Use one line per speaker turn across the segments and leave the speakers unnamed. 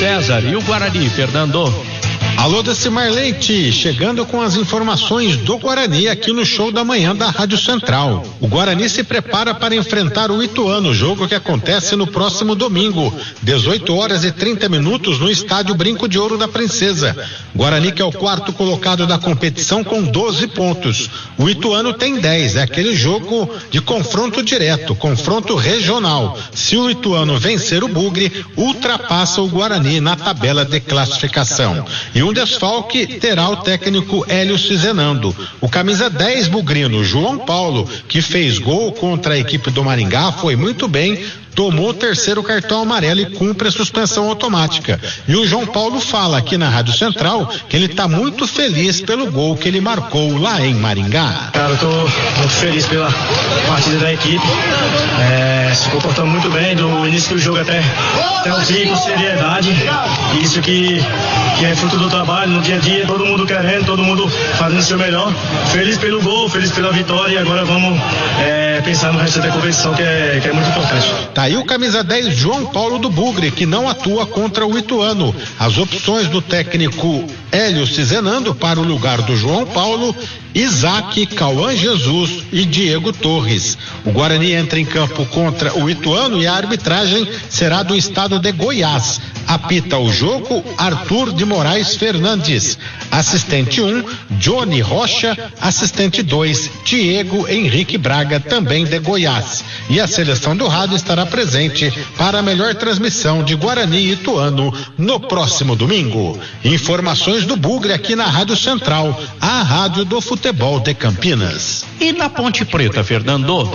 César. E o Guarani, Fernando?
Alô, Decimar Leite, chegando com as informações do Guarani aqui no Show da Manhã da Rádio Central. O Guarani se prepara para enfrentar o Ituano, jogo que acontece no próximo domingo, 18h30 no estádio Brinco de Ouro da Princesa. Guarani que é o quarto colocado da competição com 12 pontos. O Ituano tem 10, é aquele jogo de confronto direto, confronto regional. Se o Ituano vencer o Bugre, ultrapassa o Guarani na tabela de classificação. E um desfalque terá o técnico Hélio Cizenando. O camisa 10 bugrino, João Paulo, que fez gol contra a equipe do Maringá, foi muito bem, tomou o terceiro cartão amarelo e cumpre a suspensão automática. E o João Paulo fala aqui na Rádio Central que ele está muito feliz pelo gol que ele marcou lá em Maringá.
Cara, eu tô muito feliz pela partida da equipe, se comportando muito bem do início do jogo até o fim, com seriedade. Isso que é fruto do trabalho no dia a dia, todo mundo querendo, todo mundo fazendo o seu melhor. Feliz pelo gol, feliz pela vitória, e agora vamos pensar no resto da competição, que é muito importante.
Tá aí o camisa 10 João Paulo do Bugre, que não atua contra o Ituano. As opções do técnico Hélio Cizenando para o lugar do João Paulo: Isaac, Cauã Jesus e Diego Torres. O Guarani entra em campo contra o Ituano e a arbitragem será do estado de Goiás. Apita o jogo Arthur de Moraes Fernandes. Assistente 1, Johnny Rocha. Assistente 2, Diego Henrique Braga, também de Goiás. E a seleção do rádio estará presente para a melhor transmissão de Guarani e Ituano no próximo domingo. Informações do Bugre aqui na Rádio Central, a rádio do futebol de Campinas.
E na Ponte Preta, Fernando?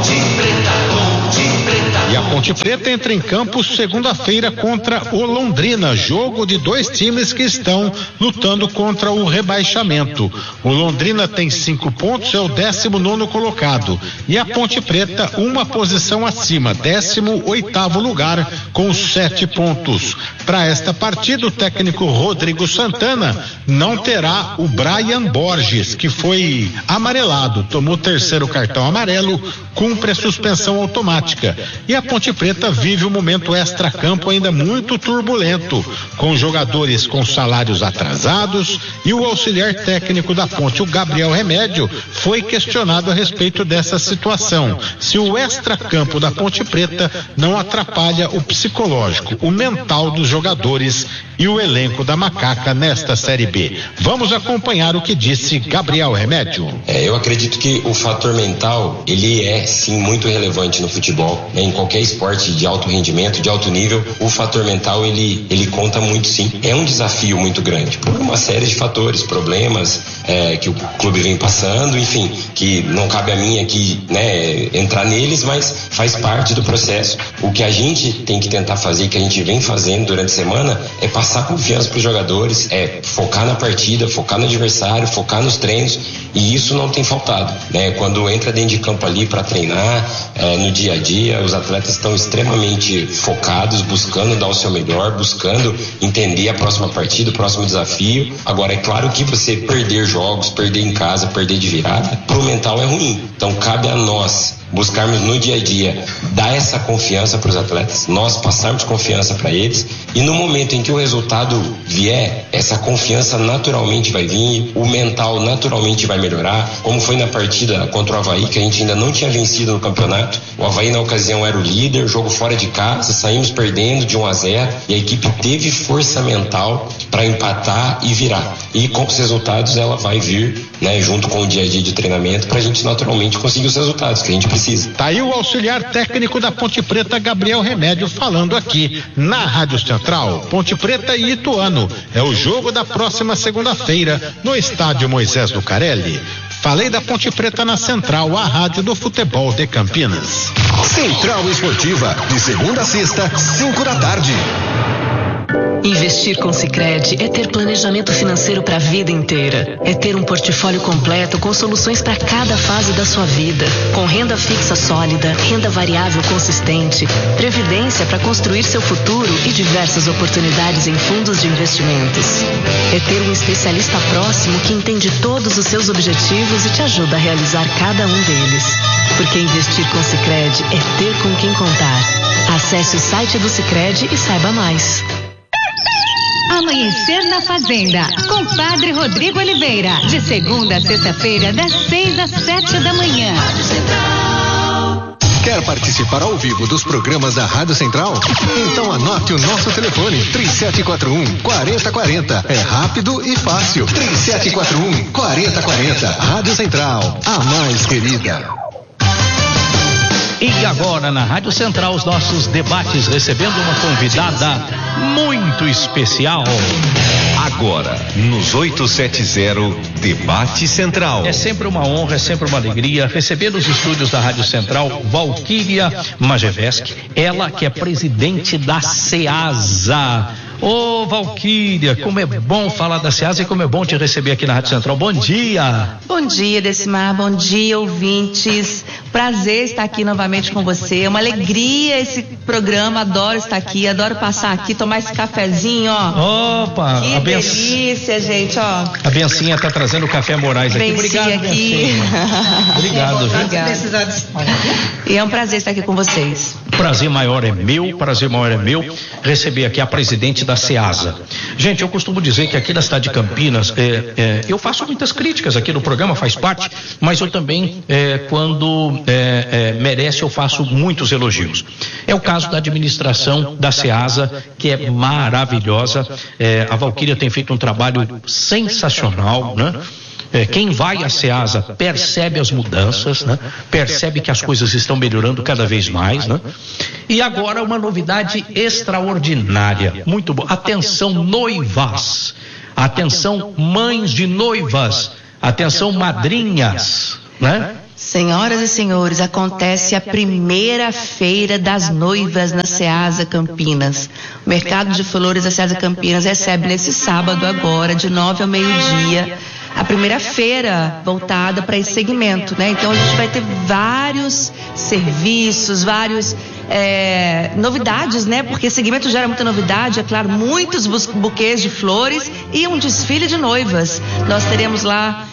E a Ponte Preta entra em campo segunda-feira contra o Londrina, jogo de dois times que estão lutando contra o rebaixamento. O Londrina tem 5 pontos, é o 19º colocado, e a Ponte Preta uma posição acima, 18º lugar com 7 pontos. Para esta partida, o técnico Rodrigo Santana não terá o Brian Borges, que foi amarelado, tomou o terceiro cartão amarelo, cumpre a suspensão automática. E a Ponte Preta vive um momento extracampo ainda muito turbulento, com jogadores com salários atrasados, e o auxiliar técnico da Ponte, o Gabriel Remédio, foi questionado a respeito dessa situação. Se o extracampo da Ponte Preta não atrapalha o psicológico, o mental dos jogadores e o elenco da Macaca nesta Série B. Vamos acompanhar o que disse Gabriel Remédio.
Eu acredito que o fator mental, ele é sim muito relevante no futebol, né? Em qualquer esporte de alto rendimento, de alto nível, o fator mental ele conta muito, sim. É um desafio muito grande por uma série de fatores, problemas que o clube vem passando, enfim, que não cabe a mim aqui, né, entrar neles, mas faz parte do processo. O que a gente tem que tentar fazer, que a gente vem fazendo durante a semana, é passar confiança para os jogadores, focar na partida, focar no adversário, focar nos treinos, e isso não tem faltado, né? Quando entra dentro de campo ali para treinar, no dia a dia, os atletas estão extremamente focados, buscando dar o seu melhor, buscando entender a próxima partida, o próximo desafio. Agora, é claro que você perder jogos, perder em casa, perder de virada, pro mental é ruim. Então, cabe a nós buscarmos no dia a dia dar essa confiança para os atletas, nós passarmos confiança para eles, e no momento em que o resultado vier, essa confiança naturalmente vai vir, o mental naturalmente vai melhorar, como foi na partida contra o Avaí, que a gente ainda não tinha vencido no campeonato. O Avaí na ocasião era o líder, jogo fora de casa, saímos perdendo de 1-0, e a equipe teve força mental para empatar e virar, e com os resultados ela vai vir, né, junto com o dia a dia de treinamento, para a gente naturalmente conseguir os resultados que a gente precisa.
Tá aí o auxiliar técnico da Ponte Preta, Gabriel Remédio, falando aqui na Rádio Central. Ponte Preta e Ituano é o jogo da próxima segunda-feira no estádio Moisés Lucarelli. Falei da Ponte Preta na Central, a rádio do futebol de Campinas.
Central Esportiva, de segunda a sexta, 5 da tarde.
Investir com Sicredi é ter planejamento financeiro para a vida inteira. É ter um portfólio completo com soluções para cada fase da sua vida. Com renda fixa sólida, renda variável consistente, previdência para construir seu futuro e diversas oportunidades em fundos de investimentos. É ter um especialista próximo que entende todos os seus objetivos e te ajuda a realizar cada um deles. Porque investir com Sicredi é ter com quem contar. Acesse o site do Sicredi e saiba mais.
Amanhecer na Fazenda, com Padre Rodrigo Oliveira, de segunda a sexta-feira, das 6 às 7 da manhã.
Quer participar ao vivo dos programas da Rádio Central? Então anote o nosso telefone, 3741-4040. É rápido e fácil. 3741-4040. Rádio Central, a mais querida.
E agora na Rádio Central os nossos debates, recebendo uma convidada muito especial.
Agora, nos 870 Debate Central.
É sempre uma honra, é sempre uma alegria receber nos estúdios da Rádio Central Valquíria Majewski, ela que é presidente da SEASA. Ô Valquíria, como é bom falar da SEASA e como é bom te receber aqui na Rádio Central. Bom dia.
Bom dia, Decimar, bom dia, ouvintes. Prazer estar aqui novamente com você, é uma alegria esse programa, adoro estar aqui, adoro passar aqui, tomar esse cafezinho, ó.
Opa,
que delícia, gente, ó.
A Bencinha tá trazendo o Café Moraes aqui. Obrigado,
aqui.
Obrigado, viu?
Obrigado. E é um prazer estar aqui com vocês.
Prazer maior é meu receber aqui a presidente da SEASA. Gente, eu costumo dizer que aqui na cidade de Campinas, eu faço muitas críticas aqui no programa, faz parte, mas eu também, quando merece, eu faço muitos elogios. É o caso da administração da SEASA, que é maravilhosa. A Valquíria tem feito um trabalho sensacional, né? Quem vai à SEASA percebe as mudanças, né? Percebe que as coisas estão melhorando cada vez mais, né? E agora uma novidade extraordinária, muito boa. Atenção noivas, atenção mães de noivas, atenção madrinhas, né?
Senhoras e senhores, acontece a primeira feira das noivas na SEASA Campinas. O mercado de flores da SEASA Campinas recebe nesse sábado agora, de 9 ao meio-dia, a primeira feira voltada para esse segmento, né? Então a gente vai ter vários serviços, vários novidades, né? Porque esse segmento gera muita novidade, é claro, muitos buquês de flores e um desfile de noivas. Nós teremos lá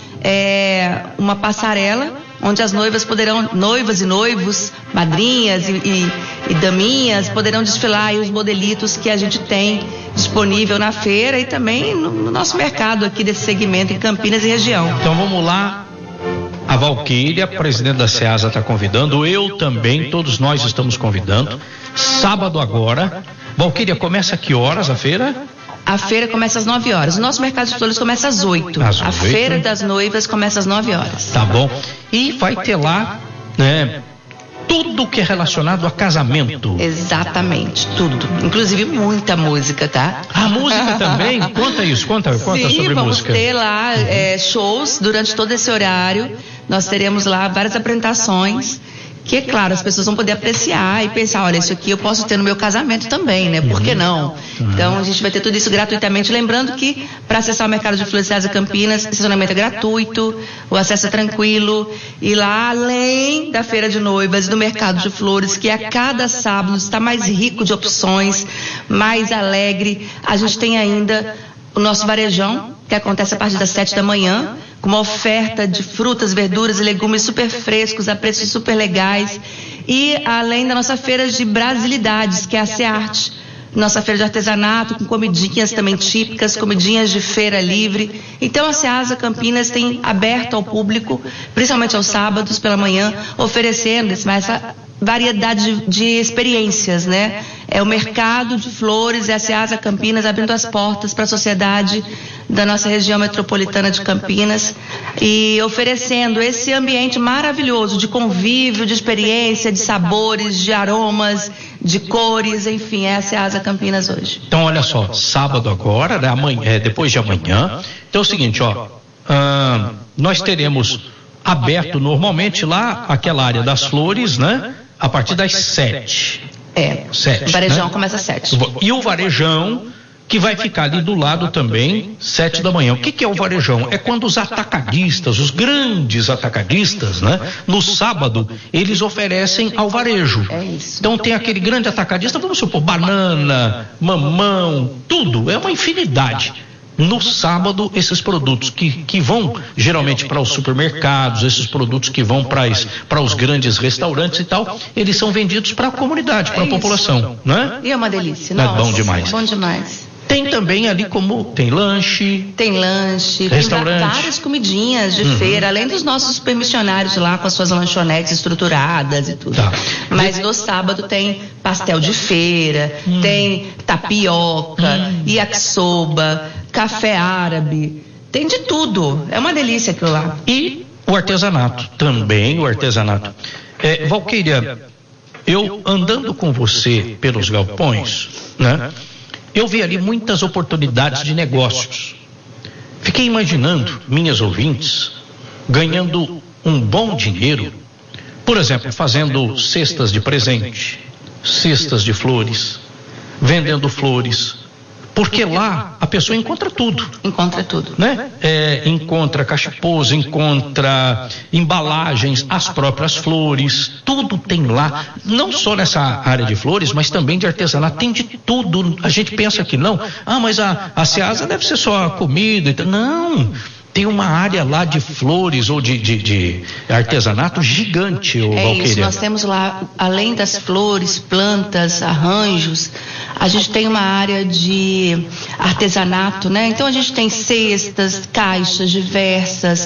uma passarela onde as noivas e noivos, madrinhas e daminhas poderão desfilar, e os modelitos que a gente tem disponível na feira e também no nosso mercado aqui desse segmento em Campinas e região.
Então vamos lá, a Valquíria, presidente da SEASA, está convidando, eu também, todos nós estamos convidando, sábado agora. Valquíria, começa a que horas a feira?
A feira começa às 9 horas. O nosso mercado de flores começa às 8. A feira das noivas começa às 9 horas.
Tá bom. E vai ter lá, né, tudo que é relacionado a casamento.
Exatamente, tudo. Inclusive muita música, tá?
A música também? Conta isso, conta sobre música.
Sim, vamos ter lá shows durante todo esse horário. Nós teremos lá várias apresentações. Que, é claro, as pessoas vão poder apreciar e pensar, olha, isso aqui eu posso ter no meu casamento também, né? Por que não? Então, a gente vai ter tudo isso gratuitamente. Lembrando que, para acessar o mercado de flores da SEASA Campinas, o estacionamento é gratuito, o acesso é tranquilo. E lá, além da feira de noivas e do mercado de flores, que a cada sábado está mais rico de opções, mais alegre, a gente tem ainda o nosso varejão, que acontece a partir das 7 da manhã, com uma oferta de frutas, verduras e legumes super frescos, a preços super legais. E além da nossa feira de brasilidades, que é a SEARTE, nossa feira de artesanato, com comidinhas também típicas, comidinhas de feira livre. Então a SEASA Campinas tem aberto ao público, principalmente aos sábados pela manhã, oferecendo essa variedade de experiências, né? É o mercado de flores e a SEASA Campinas abrindo as portas para a sociedade da nossa região metropolitana de Campinas e oferecendo esse ambiente maravilhoso de convívio, de experiência, de sabores, de aromas, de cores, enfim, é a SEASA Campinas hoje.
Então, olha só, sábado agora, né, depois de amanhã. Então é o seguinte, ó, nós teremos aberto normalmente lá aquela área das flores, né? A partir das 7. 7.
O varejão,
né?
Começa às 7.
E o varejão, que vai ficar ali do lado também, 7 da manhã. O que é o varejão? É quando os atacadistas, os grandes atacadistas, né? No sábado, eles oferecem ao varejo.
É isso.
Então tem aquele grande atacadista, vamos supor, banana, mamão, tudo. É uma infinidade. No sábado, esses produtos que vão geralmente para os supermercados, esses produtos que vão para os grandes restaurantes e tal, eles são vendidos para a comunidade, para a população, né?
E é uma delícia,
Não
nossa,
é bom demais.
Bom demais.
Tem também ali como tem lanche, restaurante,
tem várias comidinhas de feira, além dos nossos permissionários lá com as suas lanchonetes estruturadas e tudo. Tá. Mas no sábado tem pastel de feira, tem tapioca, yakisoba, café árabe, tem de tudo. É uma delícia aquilo lá.
E o artesanato, também o artesanato. Valquíria, eu andando com você pelos galpões, né? Eu vi ali muitas oportunidades de negócios. Fiquei imaginando minhas ouvintes ganhando um bom dinheiro, por exemplo, fazendo cestas de presente, cestas de flores, vendendo flores, porque lá a pessoa encontra tudo.
Encontra tudo.
Né? Encontra cachepôs, encontra embalagens, as próprias flores, tudo tem lá. Não só nessa área de flores, mas também de artesanato, tem de tudo. A gente pensa que não. Mas a Ceasa deve ser só comida. Não. Tem uma área lá de flores ou de artesanato gigante, Valquíria.
Isso, nós temos lá, além das flores, plantas, arranjos, a gente tem uma área de artesanato, né? Então a gente tem cestas, caixas diversas,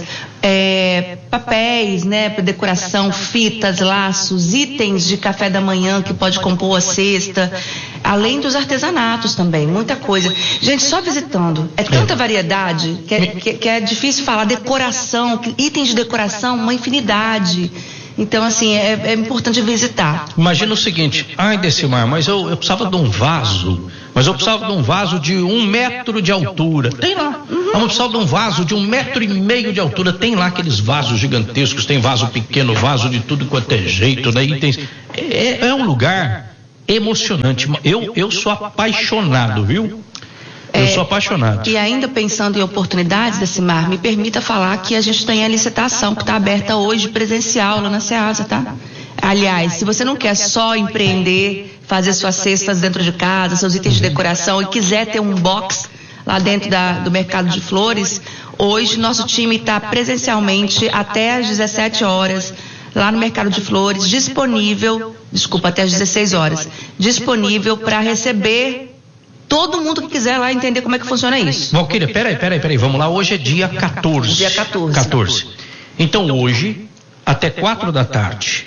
papéis, né, para decoração, fitas, laços, itens de café da manhã que pode compor a cesta, além dos artesanatos também, muita coisa. Gente, só visitando, é tanta variedade que é difícil falar. Decoração, itens de decoração, uma infinidade. Então, assim, é importante visitar.
Imagina o seguinte, Decimar, mas eu precisava de um vaso, de 1 metro de altura. Tem lá. Eu precisava de um vaso de 1,5 metro de altura. Tem lá aqueles vasos gigantescos, tem vaso pequeno, vaso de tudo quanto é jeito, né? Itens. É um lugar emocionante. Eu sou apaixonado, viu? Eu sou apaixonado.
E ainda pensando em oportunidades, Decimar, me permita falar que a gente tem a licitação que está aberta hoje presencial lá na Ceasa, tá? Aliás, se você não quer só empreender, fazer suas cestas dentro de casa, seus itens de decoração e quiser ter um box lá dentro do mercado de flores, hoje nosso time está presencialmente até às 17 horas lá no mercado de flores, até às 16 horas, disponível para receber todo mundo que quiser lá entender como é que funciona isso.
Valquíria, peraí, vamos lá, hoje é dia 14.
Dia 14.
Então hoje, até 4 da tarde,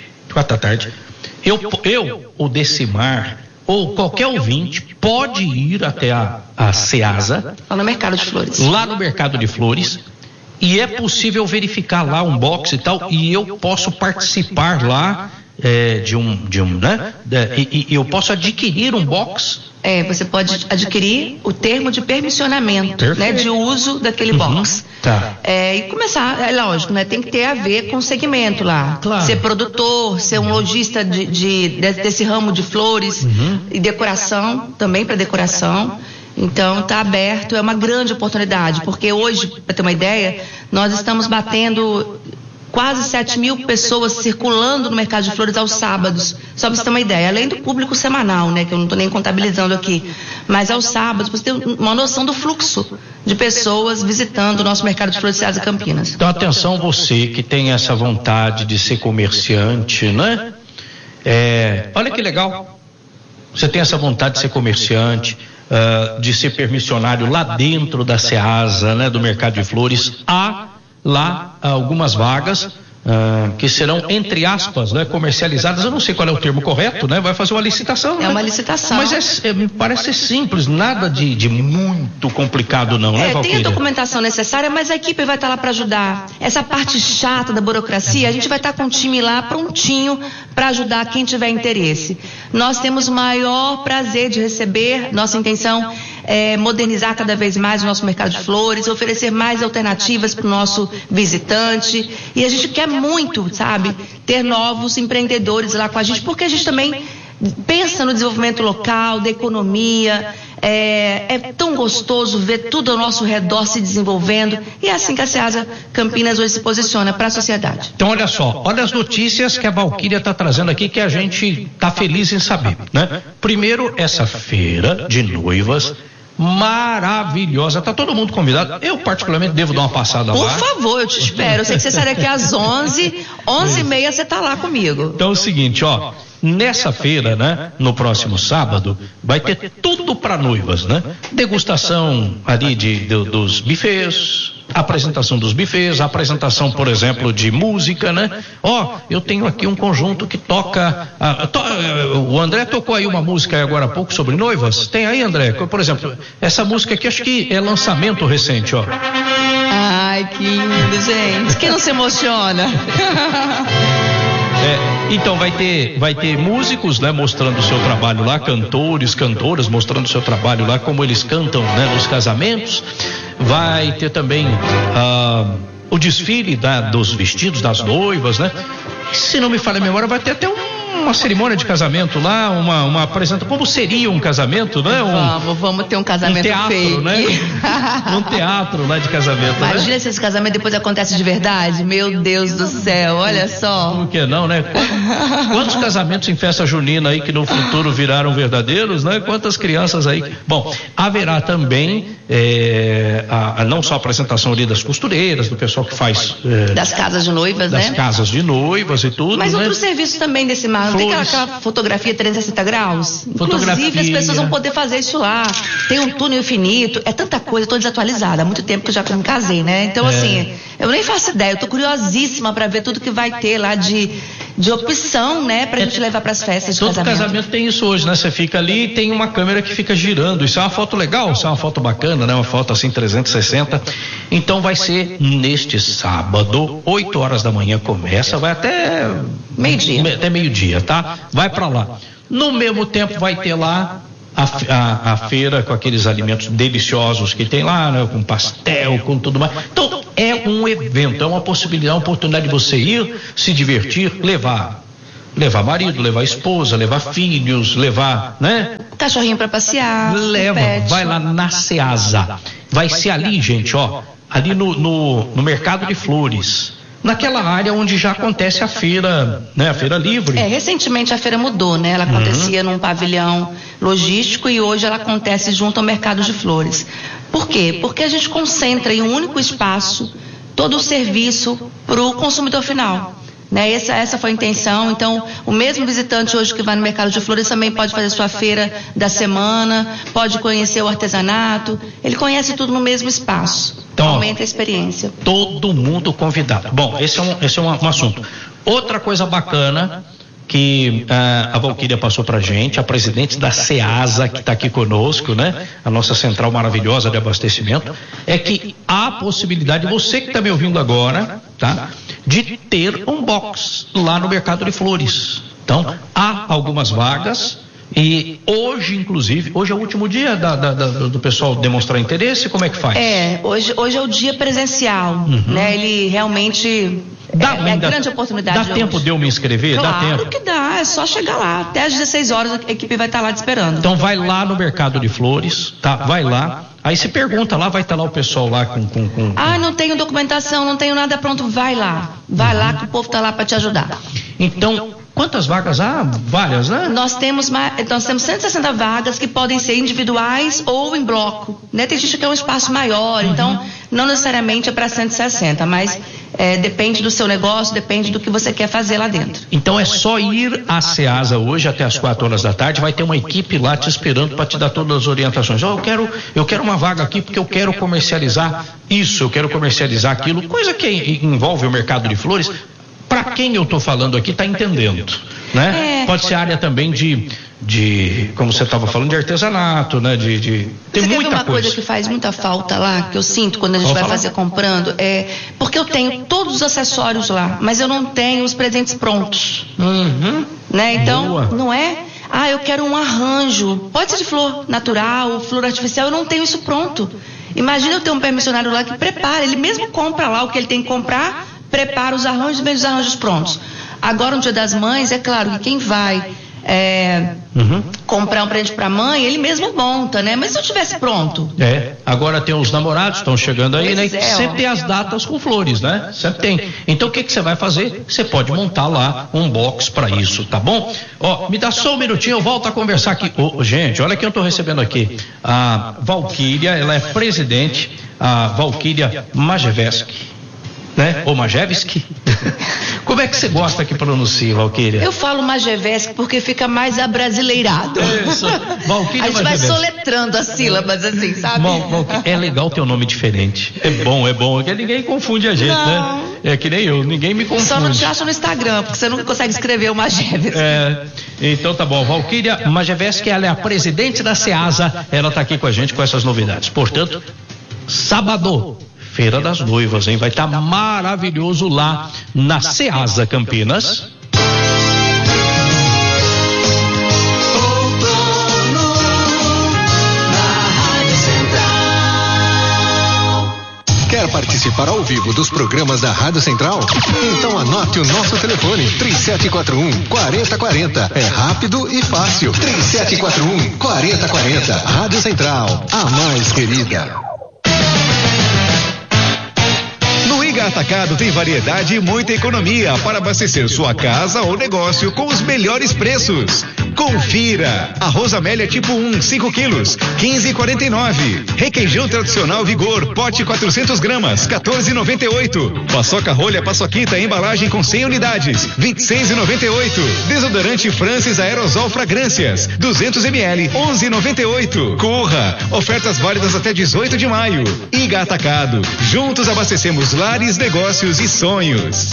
eu, o Decimar, ou qualquer ouvinte, pode ir até a Ceasa.
Lá no mercado de flores.
Lá no mercado de flores. E é possível verificar lá um box e tal, e eu posso participar lá né? E eu posso adquirir um box.
Você pode adquirir o termo de permissionamento, né, de uso daquele box.
Tá.
E começar, lógico, né, tem que ter a ver com o segmento lá.
Claro.
Ser produtor, ser um lojista desse ramo de flores e decoração, também para decoração. Então, está aberto, é uma grande oportunidade, porque hoje, para ter uma ideia, nós estamos batendo quase 7.000 pessoas circulando no mercado de flores aos sábados, só para você ter uma ideia, além do público semanal, né, que eu não estou nem contabilizando aqui, mas aos sábados, para você ter uma noção do fluxo de pessoas visitando o nosso mercado de flores de Ceasa Campinas.
Então, atenção você que tem essa vontade de ser comerciante, né? Olha que legal, você tem essa vontade de ser comerciante, de ser permissionário lá dentro da Ceasa, né, do mercado de flores. Há lá algumas vagas que serão, entre aspas, né, comercializadas. Eu não sei qual é o termo correto, né? Vai fazer uma licitação.
Uma licitação.
Mas me parece simples, nada de muito complicado não, né, Valquíria?
Tem a documentação necessária, mas a equipe vai estar lá para ajudar. Essa parte chata da burocracia, a gente vai estar com um time lá prontinho para ajudar quem tiver interesse. Nós temos o maior prazer de receber, nossa intenção é modernizar cada vez mais o nosso mercado de flores, oferecer mais alternativas para o nosso visitante, e a gente quer muito, sabe, ter novos empreendedores lá com a gente, porque a gente também pensa no desenvolvimento local, da economia. É tão gostoso ver tudo ao nosso redor se desenvolvendo, e é assim que a Ceasa Campinas hoje se posiciona para a sociedade.
Então, olha só, olha as notícias que a Valquíria está trazendo aqui, que a gente está feliz em saber, né? Primeiro, essa feira de noivas maravilhosa, tá todo mundo convidado. Eu particularmente devo dar uma passada lá.
Por favor, eu te espero. Eu sei que você sai daqui às 11h30 você tá lá comigo.
Então é o seguinte, nessa feira, né, no próximo sábado, vai ter tudo para noivas, né? Degustação ali dos buffets, apresentação dos buffets, apresentação, por exemplo, de música, né? Eu tenho aqui um conjunto que toca, o André tocou aí uma música agora há pouco sobre noivas. Tem aí, André? Por exemplo, essa música aqui acho que é lançamento recente, ó.
Ai, que lindo, gente. Quem não se emociona?
Então vai ter músicos, né, mostrando o seu trabalho lá, cantores, cantoras mostrando o seu trabalho lá, como eles cantam, né, nos casamentos. Vai ter também o desfile dos vestidos das noivas, né? Se não me falha a memória, vai ter até uma cerimônia de casamento lá, uma apresentação. Como seria um casamento, né?
Vamos ter um casamento
teatro,
fake.
Né? Um teatro lá de casamento.
Imagina,
né?
se esse casamento depois acontece de verdade. Meu Deus do céu, olha só.
Por que não, né? Quantos casamentos em festa junina aí que no futuro viraram verdadeiros, né? Quantas crianças aí. Bom, haverá também não só a apresentação ali das costureiras, do pessoal que faz
das casas de noivas,
das casas de noivas e tudo.
Mas
né?
outros serviços também desse mar. Tem aquela fotografia 360 graus. Inclusive, as pessoas vão poder fazer isso lá. Tem um túnel infinito. É tanta coisa, eu tô desatualizada. Há muito tempo que eu já me casei, né? Então, assim, eu nem faço ideia. Eu tô curiosíssima para ver tudo que vai ter lá de opção, né? Pra gente levar pras festas de casamento.
Todo casamento tem isso hoje, né? Você fica ali e tem uma câmera que fica girando. Isso é uma foto legal, isso é uma foto bacana, né? Uma foto assim 360. Então vai ser neste sábado, 8 horas da manhã começa, vai até
meio-dia.
Até meio-dia, tá? Vai pra lá. No mesmo tempo vai ter lá a feira com aqueles alimentos deliciosos que tem lá, né? Com pastel, com tudo mais. Então é um evento, é uma possibilidade, uma oportunidade de você ir, se divertir, levar marido, levar esposa, levar filhos, levar, né?
Cachorrinho para passear.
Leva, vai lá na Ceasa. Vai ser ali, gente, ali no Mercado de Flores. Naquela área onde já acontece a feira, né? A feira livre.
Recentemente a feira mudou, né? Ela acontecia num pavilhão logístico e hoje ela acontece junto ao Mercado de Flores. Por quê? Porque a gente concentra em um único espaço todo o serviço para o consumidor final. Né? Essa foi a intenção. Então, o mesmo visitante hoje que vai no Mercado de Flores também pode fazer sua feira da semana, pode conhecer o artesanato, ele conhece tudo no mesmo espaço. Então, aumenta a experiência.
Todo mundo convidado. Bom, esse é um assunto. Outra coisa bacana que a Valquíria passou pra gente, a presidente da Ceasa, que está aqui conosco, né? A nossa central maravilhosa de abastecimento, é que há a possibilidade, você que está me ouvindo agora, tá? De ter um box lá no Mercado de Flores. Então, há algumas vagas. E hoje, inclusive, hoje é o último dia do pessoal demonstrar interesse, como é que faz?
Hoje é o dia presencial, né? Ele realmente é grande oportunidade.
Dá tempo de eu me inscrever?
Claro,
dá tempo?
Que dá, é só chegar lá, até às 16 horas a equipe vai estar lá te esperando.
Então vai lá no Mercado de Flores, tá? Vai lá, aí se pergunta lá, vai estar lá o pessoal lá com...
não tenho documentação, não tenho nada pronto, vai lá que o povo tá lá para te ajudar.
Então, quantas vagas há? Várias, né?
Nós temos 160 vagas que podem ser individuais ou em bloco, né? Tem gente que é um espaço maior, então não necessariamente é para 160, mas depende do seu negócio, depende do que você quer fazer lá dentro.
Então é só ir à Ceasa hoje até as 4 horas da tarde, vai ter uma equipe lá te esperando para te dar todas as orientações. Eu quero uma vaga aqui porque eu quero comercializar isso, eu quero comercializar aquilo, coisa que envolve o Mercado de Flores. Para quem eu estou falando aqui está entendendo, né? Pode ser área também de como você estava falando, de artesanato, né? Tem muita
uma coisa que faz muita falta lá, que eu sinto quando a gente vai fazer comprando, porque eu tenho todos os acessórios lá, mas eu não tenho os presentes prontos, né? Então, boa. Não é? Eu quero um arranjo, pode ser de flor natural, flor artificial, eu não tenho isso pronto. Imagina eu ter um permissionário lá que prepara, ele mesmo compra lá o que ele tem que comprar, prepara os arranjos, mesmo os arranjos prontos. Agora, no Dia das Mães, é claro que quem vai comprar um presente para a mãe, ele mesmo monta, né? Mas se eu tivesse pronto?
Agora tem os namorados, estão chegando aí, né? Sempre tem as datas com flores, né? Sempre tem. Então, o que você vai fazer? Você pode montar lá um box para isso, tá bom? Me dá só um minutinho, eu volto a conversar aqui. Gente, olha quem eu estou recebendo aqui. A Valquíria, ela é presidente, a Valquíria Majewski. né? Ou Majewski. Como é que você gosta que pronuncia, Valquíria?
Eu falo Majewski porque fica mais abrasileirado.
Isso. Valquíria
a gente vai
Majewski.
soletrando as sílabas assim, sabe?
É legal ter um nome diferente. É bom, porque ninguém confunde a gente, né? É que nem eu, ninguém me confunde.
Só não te acha no Instagram, porque você nunca consegue escrever o Majewski.
Então tá bom. Valquíria Majewski, ela é a presidente da SEASA, ela tá aqui com a gente com essas novidades. Portanto, sábado, Feira das Noivas, hein? Vai estar maravilhoso lá na SEASA Campinas.
Quer participar ao vivo dos programas da Rádio Central? Então anote o nosso telefone, 3741-4040. É rápido e fácil. 3741-4040. Rádio Central, a mais querida.
No Iga Atacado tem variedade e muita economia para abastecer sua casa ou negócio com os melhores preços. Confira! Arroz Amélia tipo 1, 5 quilos, 15,49. Requeijão tradicional Vigor, pote 400 gramas, 14,98. Paçoca rolha Paçoquita, embalagem com 100 unidades, 26,98. Desodorante Francis Aerosol Fragrâncias, 200 ml, 11,98. Corra! Ofertas válidas até 18 de maio. Iga Atacado. Juntos abastecemos lares, negócios e sonhos.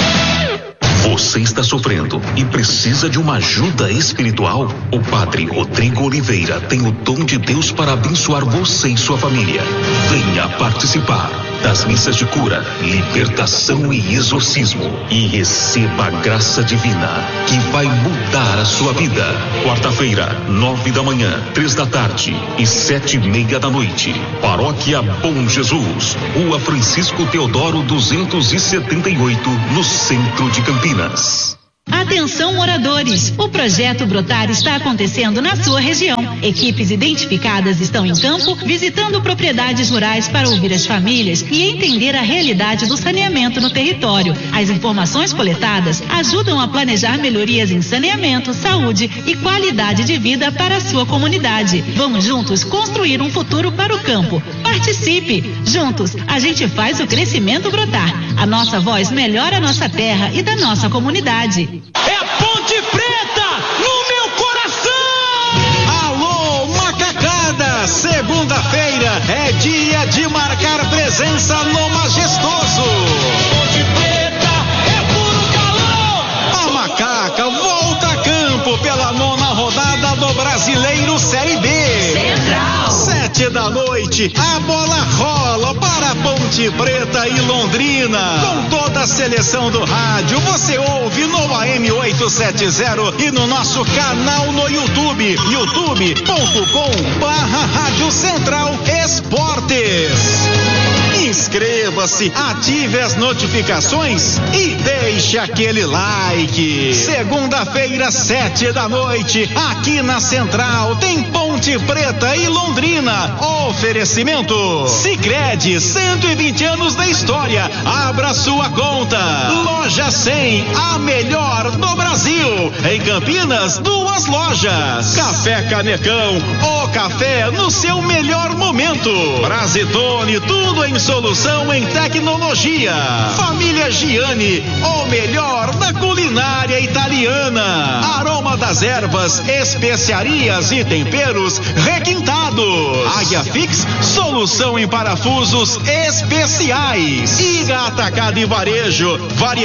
Você está sofrendo e precisa de uma ajuda espiritual? O Padre Rodrigo Oliveira tem o dom de Deus para abençoar você e sua família. Venha participar das missas de cura, libertação e exorcismo e receba a graça divina que vai mudar a sua vida. Quarta-feira, 9 da manhã, 3 da tarde e 7:30 da noite. Paróquia Bom Jesus, Rua Francisco Teodoro 278, no centro de Campinas.
Atenção moradores, o projeto Brotar está acontecendo na sua região. Equipes identificadas estão em campo, visitando propriedades rurais para ouvir as famílias e entender a realidade do saneamento no território. As informações coletadas ajudam a planejar melhorias em saneamento, saúde e qualidade de vida para a sua comunidade. Vamos juntos construir um futuro para o campo. Participe! Juntos, a gente faz o crescimento brotar. A nossa voz melhora a nossa terra e da nossa comunidade.
É a Ponte Preta no meu coração!
Alô, macacada! Segunda-feira é dia de marcar presença no Majestoso.
Ponte Preta é puro calor!
A macaca volta a campo pela 9ª rodada do Brasileiro Série B.
Central!
7 da noite, a bola rola para Ponte Preta e Londrina. Com toda a seleção do rádio, você ouve no AM 870 e no nosso canal no YouTube, youtube.com/Rádio Central Esportes. Inscreva-se, ative as notificações e deixe aquele like. Segunda-feira, 7 da noite, aqui na Central tem Ponte Preta e Londrina. Oferecimento Sicredi, 120 anos da história. Abra sua conta. Loja 100, a melhor do Brasil. Em Campinas, 2 lojas. Café Canecão, o café no seu melhor momento. Brasitone, tudo em solução em tecnologia. Família Giani, o melhor da culinária italiana. Aroma das ervas, especiarias e temperos requintados. Águia Fix, solução em parafusos especiais. Iga Atacado e Varejo, variedade